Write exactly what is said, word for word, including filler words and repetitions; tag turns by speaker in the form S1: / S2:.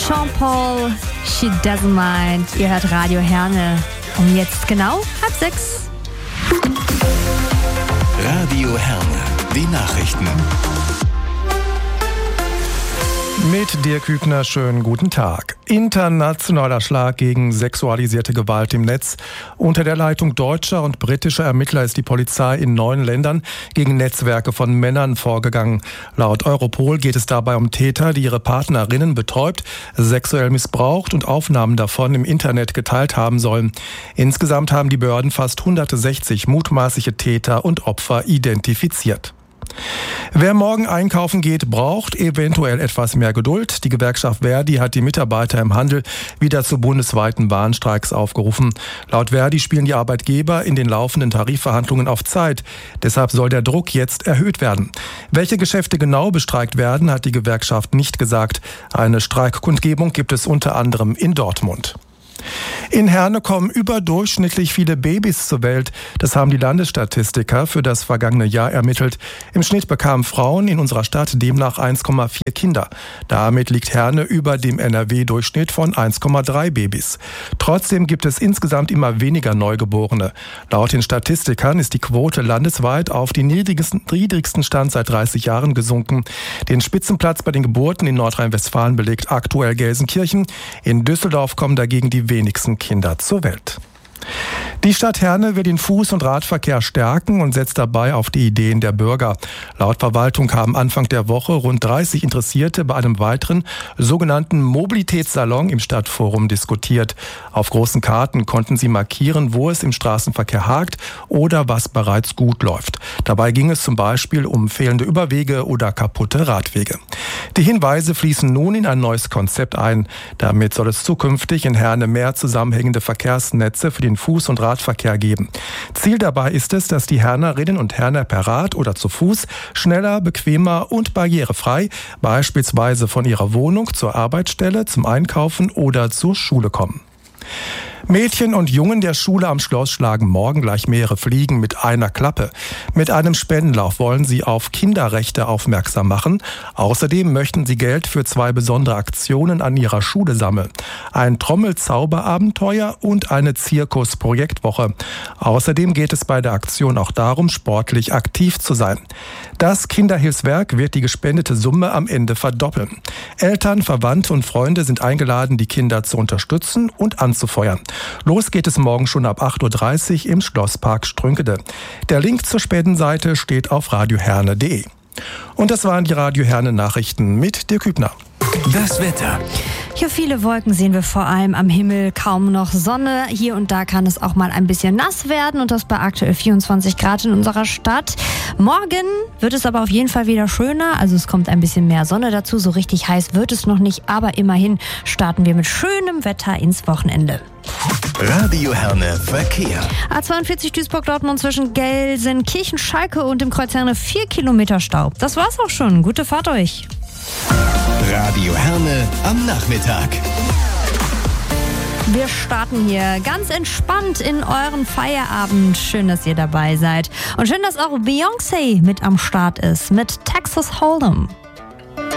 S1: Sean Paul, She Doesn't Mind. Ihr hört Radio Herne. Um jetzt genau halb sechs.
S2: Radio Herne, die Nachrichten.
S3: Mit Dirk Hübner, schönen guten Tag. Internationaler Schlag gegen sexualisierte Gewalt im Netz. Unter der Leitung deutscher und britischer Ermittler ist die Polizei in neun Ländern gegen Netzwerke von Männern vorgegangen. Laut Europol geht es dabei um Täter, die ihre Partnerinnen betäubt, sexuell missbraucht und Aufnahmen davon im Internet geteilt haben sollen. Insgesamt haben die Behörden fast hundertsechzig mutmaßliche Täter und Opfer identifiziert. Wer morgen einkaufen geht, braucht eventuell etwas mehr Geduld. Die Gewerkschaft Verdi hat die Mitarbeiter im Handel wieder zu bundesweiten Warnstreiks aufgerufen. Laut Verdi spielen die Arbeitgeber in den laufenden Tarifverhandlungen auf Zeit. Deshalb soll der Druck jetzt erhöht werden. Welche Geschäfte genau bestreikt werden, hat die Gewerkschaft nicht gesagt. Eine Streikkundgebung gibt es unter anderem in Dortmund. In Herne kommen überdurchschnittlich viele Babys zur Welt. Das haben die Landesstatistiker für das vergangene Jahr ermittelt. Im Schnitt bekamen Frauen in unserer Stadt demnach eins Komma vier Kinder. Damit liegt Herne über dem N R W-Durchschnitt von eins Komma drei Babys. Trotzdem gibt es insgesamt immer weniger Neugeborene. Laut den Statistikern ist die Quote landesweit auf den niedrigsten, niedrigsten Stand seit dreißig Jahren gesunken. Den Spitzenplatz bei den Geburten in Nordrhein-Westfalen belegt aktuell Gelsenkirchen. In Düsseldorf kommen dagegen die wenigsten Kinder zur Welt. Die Stadt Herne will den Fuß- und Radverkehr stärken und setzt dabei auf die Ideen der Bürger. Laut Verwaltung haben Anfang der Woche rund dreißig Interessierte bei einem weiteren sogenannten Mobilitätssalon im Stadtforum diskutiert. Auf großen Karten konnten sie markieren, wo es im Straßenverkehr hakt oder was bereits gut läuft. Dabei ging es zum Beispiel um fehlende Überwege oder kaputte Radwege. Die Hinweise fließen nun in ein neues Konzept ein. Damit soll es zukünftig in Herne mehr zusammenhängende Verkehrsnetze für den Fuß- und Radverkehr geben. Ziel dabei ist es, dass die Hernerinnen und Herner per Rad oder zu Fuß schneller, bequemer und barrierefrei beispielsweise von ihrer Wohnung zur Arbeitsstelle, zum Einkaufen oder zur Schule kommen. Mädchen und Jungen der Schule am Schloss schlagen morgen gleich mehrere Fliegen mit einer Klappe. Mit einem Spendenlauf wollen sie auf Kinderrechte aufmerksam machen. Außerdem möchten sie Geld für zwei besondere Aktionen an ihrer Schule sammeln. Ein Trommelzauberabenteuer und eine Zirkusprojektwoche. Außerdem geht es bei der Aktion auch darum, sportlich aktiv zu sein. Das Kinderhilfswerk wird die gespendete Summe am Ende verdoppeln. Eltern, Verwandte und Freunde sind eingeladen, die Kinder zu unterstützen und anzufeuern. Los geht es morgen schon ab acht Uhr dreißig im Schlosspark Strünkede. Der Link zur Spendenseite steht auf radioherne punkt de. Und das waren die Radio Herne Nachrichten mit Dirk Hübner.
S2: Das Wetter.
S1: Hier viele Wolken sehen wir vor allem am Himmel, kaum noch Sonne. Hier und da kann es auch mal ein bisschen nass werden und das bei aktuell vierundzwanzig Grad in unserer Stadt. Morgen wird es aber auf jeden Fall wieder schöner, also es kommt ein bisschen mehr Sonne dazu. So richtig heiß wird es noch nicht, aber immerhin starten wir mit schönem Wetter ins Wochenende.
S2: Radio Herne Verkehr.
S1: A zweiundvierzig Duisburg-Dortmund zwischen Gelsenkirchen, Schalke und dem Kreuz Herne vier Kilometer Stau. Das war's auch schon. Gute Fahrt euch.
S2: Radio Herne am Nachmittag.
S1: Wir starten hier ganz entspannt in euren Feierabend. Schön, dass ihr dabei seid. Und schön, dass auch Beyoncé mit am Start ist mit Texas Hold'em.